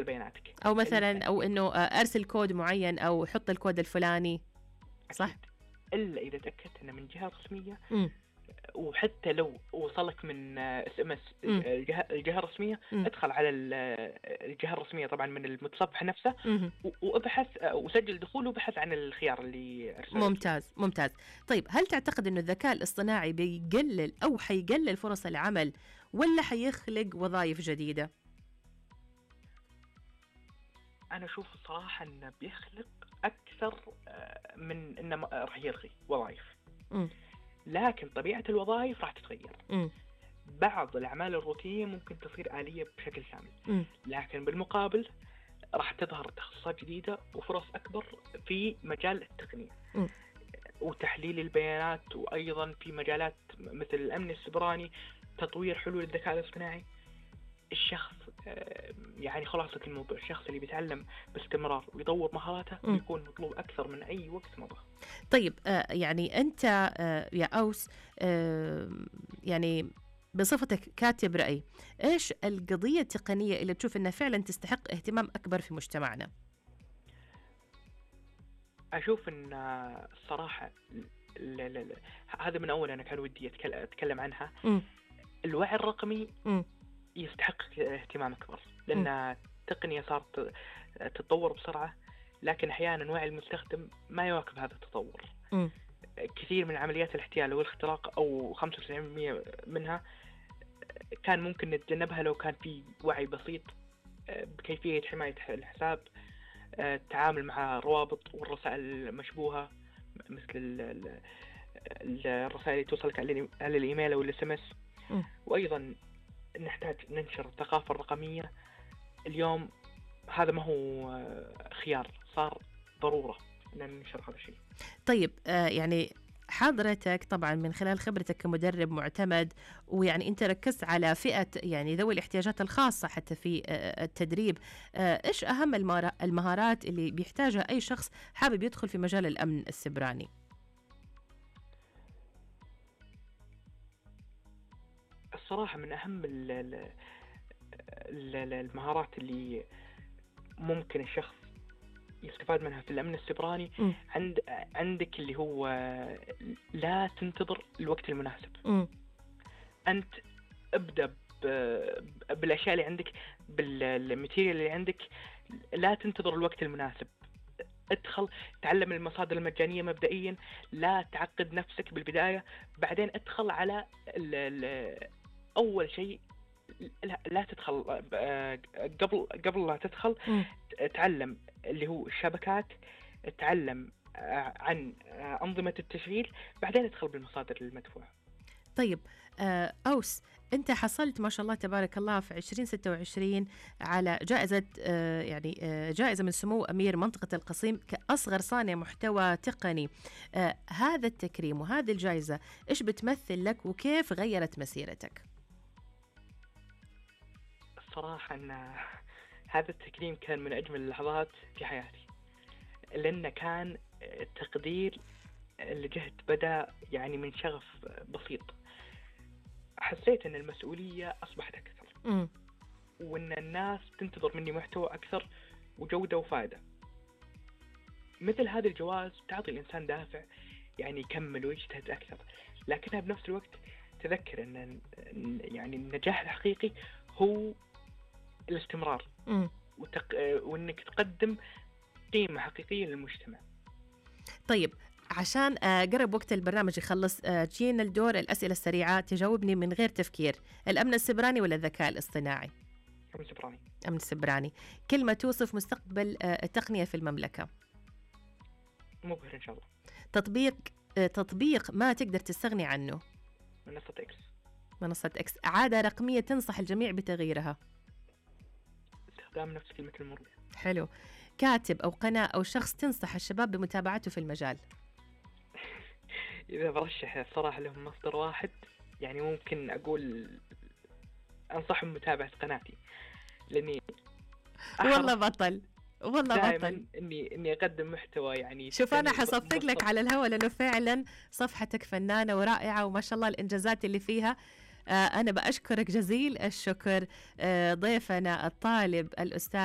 بياناتك، أو مثلا أو إنه أرسل كود معين أو حط الكود الفلاني، صح؟ أكيد. إلا إذا تأكدت أنه من جهة رسمية، مم. وحتى لو وصلك من SMS مم. الجهة الرسمية، مم. ادخل على الجهة الرسمية طبعا من المتصفح نفسه، مم. وابحث وسجل دخول وابحث عن الخيار اللي أرسله. ممتاز ممتاز. طيب هل تعتقد إنه الذكاء الاصطناعي بيقلل أو حيقلل فرص العمل ولا حيخلق وظائف جديدة؟ أنا أشوف الصراحة أنه بيخلق أكثر من أنه راح يلغي وظائف. مم. لكن طبيعة الوظائف راح تتغير. مم. بعض الأعمال الروتينية ممكن تصير آلية بشكل كامل، مم. لكن بالمقابل راح تظهر تخصصات جديدة وفرص أكبر في مجال التقنية مم. وتحليل البيانات، وأيضا في مجالات مثل الأمن السيبراني، تطوير حلول الذكاء الاصطناعي. الشخص يعني خلاصة الموضوع، الشخص اللي بيتعلم باستمرار ويطور مهاراته بيكون مطلوب أكثر من أي وقت مضى. طيب يعني أنت يا أوس يعني بصفتك كاتب رأي، إيش القضية التقنية اللي تشوف أنها فعلا تستحق اهتمام أكبر في مجتمعنا؟ أشوف أن الصراحة هذا من أول أنا كان ودي أتكلم عنها. الوعي الرقمي يستحق اهتمام أكبر، لأن التقنية صارت تتطور بسرعة، لكن أحيانا وعي المستخدم ما يواكب هذا التطور. كثير من عمليات الاحتيال والاختراق أو 95% منها كان ممكن نتجنبها لو كان في وعي بسيط بكيفية حماية الحساب، التعامل مع الروابط والرسائل المشبوهة مثل الرسائل اللي توصلك على الإيميل أو الSMS. وأيضا نحتاج ننشر الثقافة الرقمية. اليوم هذا ما هو خيار، صار ضرورة أن ننشر هذا الشيء. طيب يعني حضرتك طبعا من خلال خبرتك كمدرب معتمد، ويعني أنت ركزت على فئة يعني ذوي الاحتياجات الخاصة حتى في التدريب، إيش أهم المهارات اللي بيحتاجها أي شخص حابب يدخل في مجال الأمن السيبراني؟ الصراحة من أهم المهارات اللي ممكن الشخص يستفاد منها في الأمن السيبراني، عندك اللي هو لا تنتظر الوقت المناسب. أنت ابدأ بالأشياء اللي عندك، بالماتيريال اللي عندك، لا تنتظر الوقت المناسب. ادخل تعلم المصادر المجانية مبدئيا، لا تعقد نفسك بالبداية. بعدين ادخل على أول شيء، لا تدخل قبل لا تدخل تعلم اللي هو الشبكات، تعلم عن أنظمة التشغيل، بعدين ادخل بالمصادر المدفوعة. طيب أوس، أنت حصلت ما شاء الله تبارك الله في 2026 على جائزة يعني جائزة من سمو أمير منطقة القصيم كأصغر صانع محتوى تقني. هذا التكريم وهذه الجائزة إيش بتمثل لك وكيف غيرت مسيرتك؟ الصراحة أن هذا التكريم كان من أجمل اللحظات في حياتي، لأنه كان تقدير لجهد بدأ يعني من شغف بسيط. حسيت أن المسؤولية أصبحت أكثر، وأن الناس تنتظر مني محتوى أكثر وجودة وفائدة. مثل هذه الجوائز تعطي الإنسان دافع يعني يكمل ويجتهد أكثر، لكنها بنفس الوقت تذكر أن يعني النجاح الحقيقي هو الاستمرار وأنك تقدم قيمة حقيقية للمجتمع. طيب عشان قرب وقت البرنامج يخلص، جينا الدور الأسئلة السريعة، تجاوبني من غير تفكير. الأمن السيبراني ولا الذكاء الاصطناعي؟ أمن سيبراني. أمن سيبراني. كلمة توصف مستقبل التقنية في المملكة؟ مبهر إن شاء الله. تطبيق ما تقدر تستغني عنه؟ منصة إكس. منصة إكس. عادة رقمية تنصح الجميع بتغييرها؟ استخدام نفس كلمة المرور. حلو. كاتب أو قناة أو شخص تنصح الشباب بمتابعته في المجال؟ إذا برشح الصراحة لهم مصدر واحد، يعني ممكن أقول أنصحهم متابعة قناتي، لأني والله بطل دائما إني أقدم محتوى. يعني شوف أنا حصفق لك على الهواء لأنه فعلا صفحتك فنانة ورائعة وما شاء الله الإنجازات اللي فيها. أنا بأشكرك جزيل الشكر ضيفنا الطالب الأستاذ